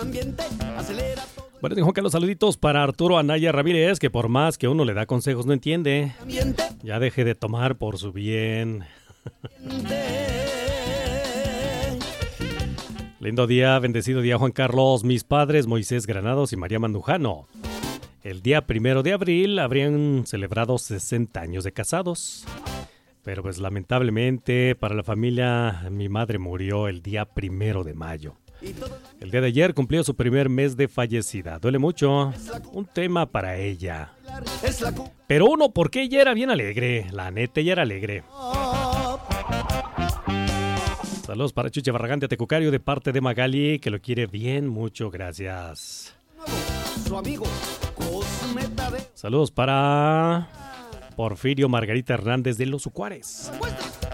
Bueno, Juan Carlos, saluditos para Arturo Anaya Ramírez, que por más que uno le da consejos no entiende. Ya deje de tomar por su bien. Lindo día, bendecido día, Juan Carlos. Mis padres, Moisés Granados y María Mandujano, el día 1 de abril habrían celebrado 60 años de casados. Pero pues lamentablemente para la familia, mi madre murió el día 1 de mayo. El día de ayer cumplió su primer mes de fallecida. Duele mucho. Un tema para ella. Pero uno, porque ella era bien alegre. La neta, ella era alegre. Saludos para Chuche Barragán de Tecucario de parte de Magali, que lo quiere bien mucho. Gracias. Saludos para Porfirio Margarita Hernández de Los Ucuares.